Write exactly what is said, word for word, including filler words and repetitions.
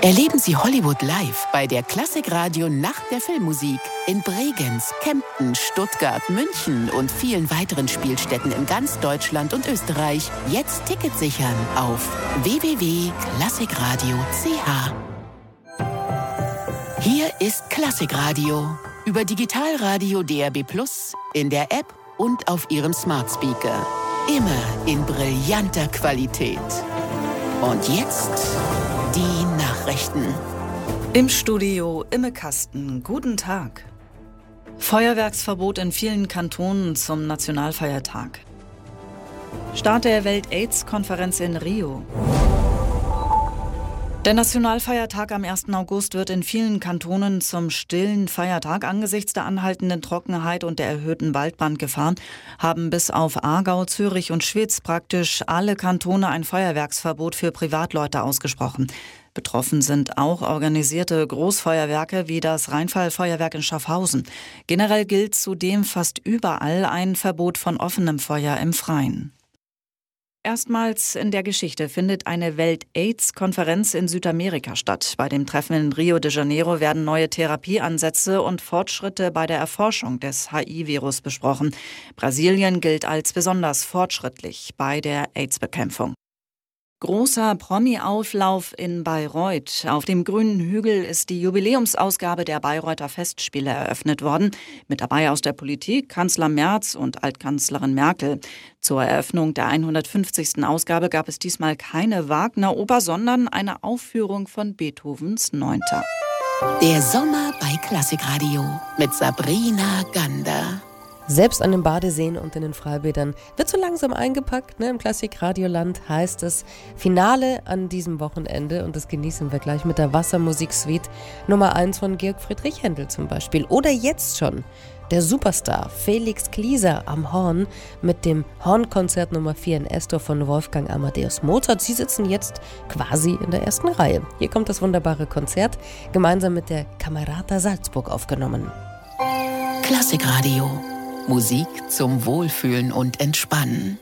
Erleben Sie Hollywood live bei der Klassikradio Nacht der Filmmusik in Bregenz, Kempten, Stuttgart, München und vielen weiteren Spielstätten in ganz Deutschland und Österreich. Jetzt Ticket sichern auf w w w punkt klassikradio punkt c h. Hier ist Klassikradio über Digitalradio D R B plus, in der App und auf Ihrem Smart Speaker. Immer in brillanter Qualität. Und jetzt die Nachrichten. Im Studio Imme Kasten. Guten Tag. Feuerwerksverbot in vielen Kantonen zum Nationalfeiertag. Start der Welt-Aids-Konferenz in Rio. Der Nationalfeiertag am ersten August wird in vielen Kantonen zum stillen Feiertag. Angesichts der anhaltenden Trockenheit und der erhöhten Waldbrandgefahr haben bis auf Aargau, Zürich und Schwyz praktisch alle Kantone ein Feuerwerksverbot für Privatleute ausgesprochen. Betroffen sind auch organisierte Großfeuerwerke wie das Rheinfallfeuerwerk in Schaffhausen. Generell gilt zudem fast überall ein Verbot von offenem Feuer im Freien. Erstmals in der Geschichte findet eine Welt-Aids-Konferenz in Südamerika statt. Bei dem Treffen in Rio de Janeiro werden neue Therapieansätze und Fortschritte bei der Erforschung des H I-Virus besprochen. Brasilien gilt als besonders fortschrittlich bei der AIDS-Bekämpfung. Großer Promi-Auflauf in Bayreuth. Auf dem grünen Hügel ist die Jubiläumsausgabe der Bayreuther Festspiele eröffnet worden. Mit dabei aus der Politik Kanzler Merz und Altkanzlerin Merkel. Zur Eröffnung der hundertfünfzigsten Ausgabe gab es diesmal keine Wagner-Oper, sondern eine Aufführung von Beethovens Neunter. Der Sommer bei Klassikradio mit Sabrina Gander. Selbst an den Badeseen und in den Freibädern wird so langsam eingepackt. Ne? Im Klassikradioland heißt es Finale an diesem Wochenende und das genießen wir gleich mit der Wassermusiksuite Nummer eins von Georg Friedrich Händel zum Beispiel. Oder jetzt schon der Superstar Felix Klieser am Horn mit dem Hornkonzert Nummer vier in S-Dur von Wolfgang Amadeus Mozart. Sie sitzen jetzt quasi in der ersten Reihe. Hier kommt das wunderbare Konzert, gemeinsam mit der Camerata Salzburg aufgenommen. Klassikradio. Musik zum Wohlfühlen und Entspannen.